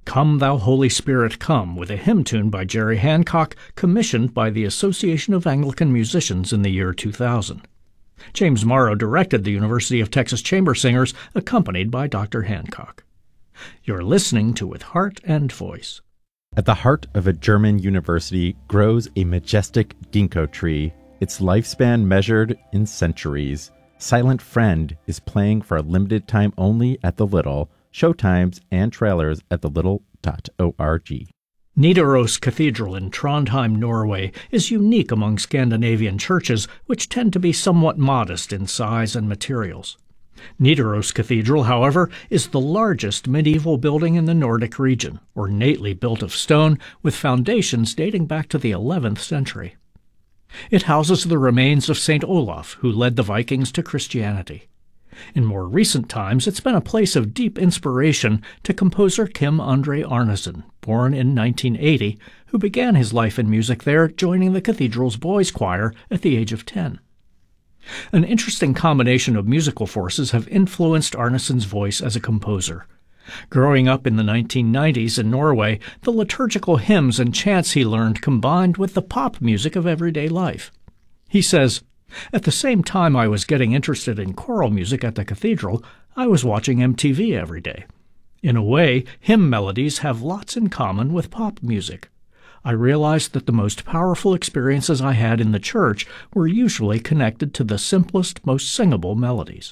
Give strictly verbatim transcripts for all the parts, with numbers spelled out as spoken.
Come Thou Holy Spirit Come, with a hymn tune by Jerry Hancock, commissioned by the Association of Anglican Musicians in the year two thousand. James Morrow directed the University of Texas Chamber Singers, accompanied by Doctor Hancock. You're listening to With Heart and Voice. At the heart of a German university grows a majestic ginkgo tree, its lifespan measured in centuries. Silent Friend is playing for a limited time only at the Little, showtimes and trailers at the little dot org. Nidaros Cathedral in Trondheim, Norway, is unique among Scandinavian churches, which tend to be somewhat modest in size and materials. Nidaros Cathedral, however, is the largest medieval building in the Nordic region, ornately built of stone with foundations dating back to the eleventh century. It houses the remains of Saint Olaf, who led the Vikings to Christianity. In more recent times, it's been a place of deep inspiration to composer Kim André Arnesen, born in nineteen eighty, who began his life in music there, joining the cathedral's boys' choir at the age of ten. An interesting combination of musical forces have influenced Arnesen's voice as a composer. Growing up in the nineteen nineties in Norway, the liturgical hymns and chants he learned combined with the pop music of everyday life. He says, "At the same time I was getting interested in choral music at the cathedral, I was watching M T V every day. In a way, hymn melodies have lots in common with pop music. I realized that the most powerful experiences I had in the church were usually connected to the simplest, most singable melodies."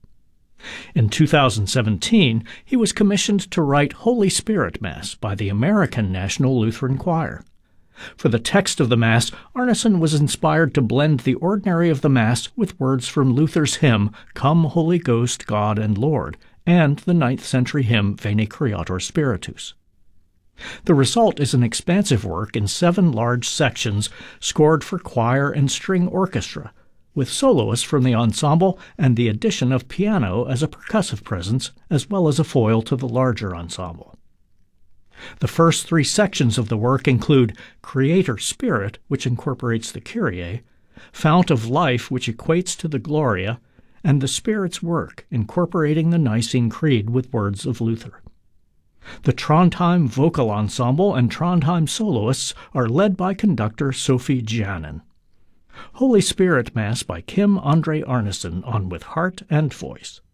In two thousand seventeen, he was commissioned to write Holy Spirit Mass by the American National Lutheran Choir. For the text of the Mass, Arnesen was inspired to blend the ordinary of the Mass with words from Luther's hymn, Come, Holy Ghost, God and Lord, and the ninth century hymn, Veni Creator Spiritus. The result is an expansive work in seven large sections, scored for choir and string orchestra, with soloists from the ensemble and the addition of piano as a percussive presence, as well as a foil to the larger ensemble. The first three sections of the work include Creator Spirit, which incorporates the Kyrie, Fount of Life, which equates to the Gloria, and the Spirit's Work, incorporating the Nicene Creed with words of Luther. The Trondheim Vocal Ensemble and Trondheim soloists are led by conductor Sophie Janin. Holy Spirit Mass by Kim André Arnesen on With Heart and Voice.